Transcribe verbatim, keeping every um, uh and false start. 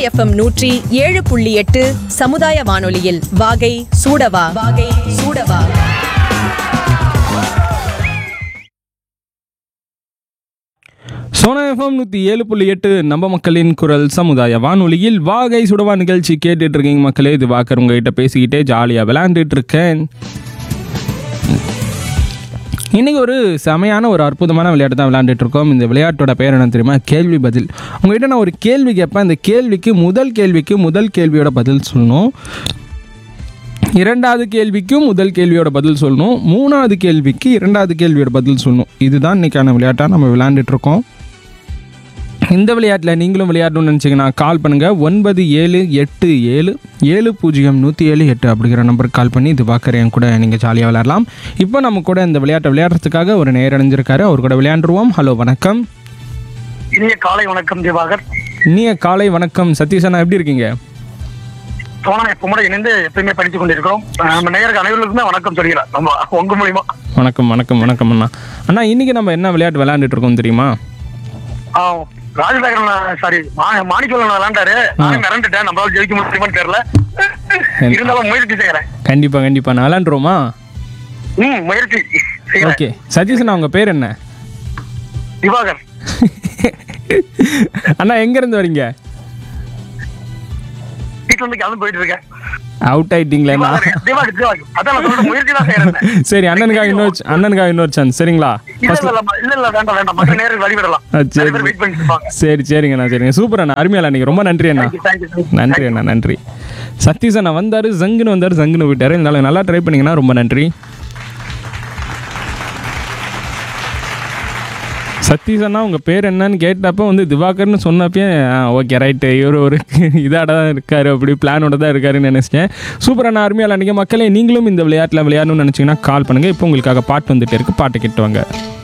FM நூற்றி ஏழு புள்ளி எட்டு சமுதாய வானொலியில் வாகை சூடவா வாகை சூடவா. சோனா எஃப்எம் நூற்றி ஏழு புள்ளி எட்டு நம்ம மக்களின் குரல் சமுதாய வானொலியில் வாகை சுடவா நிகழ்ச்சி கேட்டுட்டு இருக்கீங்க மக்களே. இது வாக்கர் உங்ககிட்ட பேசிக்கிட்டே ஜாலியாக விளையாண்டுட்டு இருக்கேன். இன்றைக்கி ஒரு செமையான ஒரு அற்புதமான விளையாட்டு தான் விளையாண்டுட்டு இருக்கோம். இந்த விளையாட்டோட பேர் என்ன தெரியுமா? கேள்வி பதில். உங்கள்கிட்ட நான் ஒரு கேள்வி கேட்பேன். இந்த கேள்விக்கு முதல் கேள்விக்கு முதல் கேள்வியோட பதில் சொல்லணும். இரண்டாவது கேள்விக்கும் முதல் கேள்வியோட பதில் சொல்லணும். மூணாவது கேள்விக்கு இரண்டாவது கேள்வியோட பதில் சொல்லணும். இதுதான் இன்றைக்கான விளையாட்டாக நம்ம விளையாண்டுட்ருக்கோம். இந்த விளையாட்டில் நீங்களும் விளையாடணும்னு நினச்சிங்கன்னா கால் பண்ணுங்கள். ஒன்பது ஏழு எட்டு ஏழு ஏழு பூஜ்ஜியம் நூற்றி ஏழு எட்டு அப்படிங்கிற நம்பருக்கு கால் பண்ணி இது பார்க்குற என் கூட நீங்கள் ஜாலியாக விளையாடலாம். இப்போ நம்ம கூட இந்த விளையாட்டை விளையாடுறதுக்காக ஒரு நேர் அடைஞ்சிருக்காரு. அவர் கூட விளையாண்டுருவோம். ஹலோ, வணக்கம். இனிய காலை வணக்கம் திவாகர். இனிய காலை வணக்கம் சதீஷ் அண்ணா, எப்படி இருக்கீங்க? சோனா எப்போ இணைந்து எப்பயுமே படித்துக் கொண்டிருக்கிறோம். நம்ம நேயர்கள் அனைவருக்குமே வணக்கம் சொல்கிறேன் நம்ம உங்க மூலியமா. வணக்கம் வணக்கம் வணக்கம் அண்ணா. அண்ணா, இன்னைக்கு நம்ம என்ன விளையாட்டு விளையாண்டுட்டு இருக்கோம் தெரியுமா? ராஜசேகரன் சாரி மாணிக்கவன் விளையாண்டாரு. நான் மிரண்டுட்டேன், நம்மளால ஜெயிக்க முடியுமான்னு தெரியல. இருந்தாலும் முயற்சி செய்யறேன். கண்டிப்பா கண்டிப்பா நான் விளையாண்டுருவோமா? ம் முயற்சி. ஓகே சதீஷ் அண்ணா, உங்க பேர் என்ன? திவாகர். அண்ணா எங்க இருந்து வரீங்க? வீட்டுல இருந்து கிளம்பி போயிட்டு இருக்கேன். அவுட் ஆயிட்டீங்களா? சரி, அண்ணனுக்காக இன்னொரு அண்ணனுக்காக இன்னொரு சான்ஸ் சரிங்களா? சரி சரிங்கண்ணா சரிங்க. சூப்பர் அண்ணா, அருமையா நீங்க. ரொம்ப நன்றி அண்ணா. நன்றி அண்ணா, நன்றி. சதீஷ் அண்ணா வந்தாரு, ஜங்குன்னு வந்தாரு, ஜங்குன்னு விட்டாரு. இருந்தாலும் நல்லா ட்ரை பண்ணீங்கன்னா ரொம்ப நன்றி. சதீஷ் அண்ணா உங்கள் பேர் என்னன்னு கேட்டப்போ வந்து திவாகர்னு சொன்னப்பே ஓகே ரைட்டு, இவர் ஒரு இதாட தான் இருக்கார், அப்படி பிளானோட தான் இருக்காருன்னு நினச்சிட்டேன். சூப்பர் அண்ணா, அருமையாக. அன்றைக்கி மக்களே நீங்களும் இந்த விளையாட்டில் விளையாடணும்னு நினச்சிங்கன்னா கால் பண்ணுங்கள். இப்போ உங்களுக்காக பாட்டு வந்துகிட்டே இருக்குது, பாட்டு கேட்டு வாங்க.